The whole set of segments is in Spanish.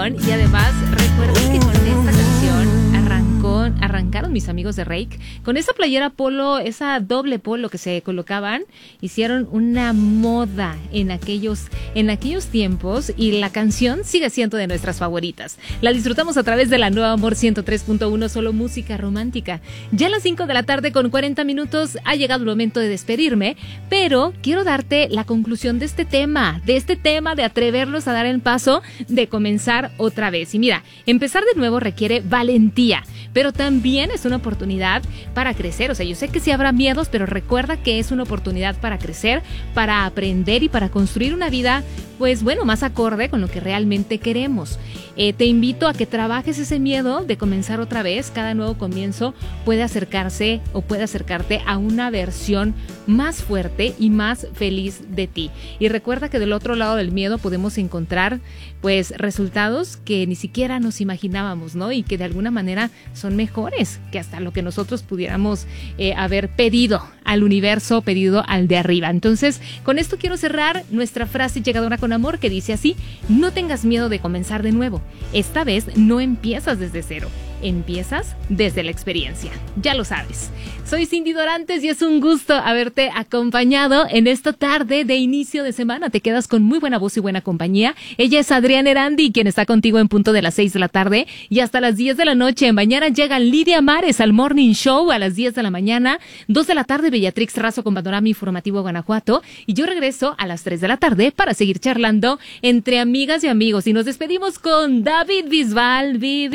canción. Y además, recuerden que con esta canción arrancaron mis amigos de Rake. Con esa playera polo, esa doble polo que se colocaban, hicieron una moda en aquellos tiempos, y la canción sigue siendo de nuestras favoritas. La disfrutamos a través de la Nueva Amor 103.1, solo música romántica. Ya a las 5 de la tarde con 40 minutos ha llegado el momento de despedirme, pero quiero darte la conclusión de este tema, de atreverlos a dar el paso de comenzar otra vez. Y mira, empezar de nuevo requiere valentía, pero también es una oportunidad para crecer. O sea, yo sé que sí habrá miedos, pero recuerda que es una oportunidad para crecer, para aprender y para construir una vida, pues bueno, más acorde con lo que realmente queremos. Te invito a que trabajes ese miedo de comenzar otra vez. Cada nuevo comienzo puede acercarse o puede acercarte a una versión más fuerte y más feliz de ti. Y recuerda que del otro lado del miedo podemos encontrar pues resultados que ni siquiera nos imaginábamos, ¿no? Y que de alguna manera son mejores que hasta lo que nosotros pudiéramos haber pedido al universo, pedido al de arriba. Entonces, con esto quiero cerrar nuestra frase llegadora con amor, que dice así: no tengas miedo de comenzar de nuevo. Esta vez no empiezas desde cero, empiezas desde la experiencia. Ya lo sabes. Soy Cindy Dorantes y es un gusto haberte acompañado en esta tarde de inicio de semana. Te quedas con muy buena voz y buena compañía. Ella es Adriana Erandi, quien está contigo en punto de las 6 de la tarde y hasta las 10 de la noche. Mañana llega Lidia Mares al Morning Show a las 10 de la mañana. 2 de la tarde, Bellatrix Razo con Panorama Informativo Guanajuato. Y yo regreso a las 3 de la tarde para seguir charlando entre amigas y amigos. Y nos despedimos con David Bisbal.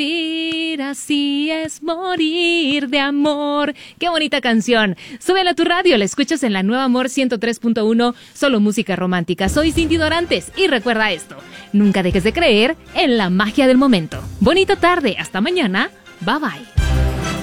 Vivir así es morir de amor. ¡Qué bonita canción! Súbela a tu radio, la escuchas en la Nueva Amor 103.1, solo música romántica. Soy Cindy Dorantes y recuerda esto: nunca dejes de creer en la magia del momento. Bonita tarde, hasta mañana, bye bye.